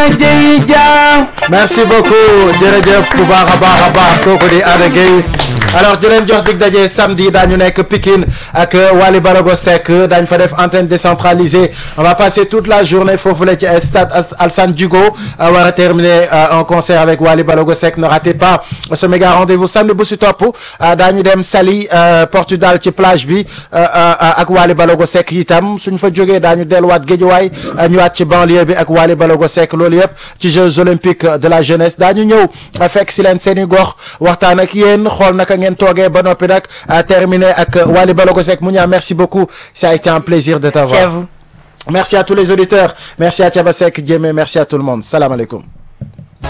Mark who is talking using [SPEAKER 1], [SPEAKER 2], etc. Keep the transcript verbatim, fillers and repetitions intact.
[SPEAKER 1] Ada Gueye Dia.
[SPEAKER 2] merci beaucoup jërëjëf bu baax a baax a baax kooku di Ada Gueye. alors di leen jox dig daje samedi daañu nekk Pikine ak Wally Balago Seck daañu fa def antenne décentralisée on va passer toute la journée foofu la ci stade Alassane Djigo war a terminer un concert avec Wally Balago Seck ne ratez pas ce méga rendez-vous samedi bu si topp daañu dem Saly Portudal ci plage bi ak Wally Balago Seck itam suñ fa jógee daañu delluwaat Guédiawaye ñëwaat ci banlieue bi ak Wally Balago Seck loolu yëpp ci Jeux olympiques de la jeunesse daañu ñëw fekk si leen seen i gox waxtaan ak yéen xool naka ngeen toogee ba noppi nag terminé ak Wally Balago Seck mu ñaa merci beaucoup ça a été un plaisir de t'avoir.
[SPEAKER 1] Merci à vous.
[SPEAKER 2] Merci à tous les auditeurs merci à Thiaba Seck Diémé merci à tout le monde salaamaaleykum.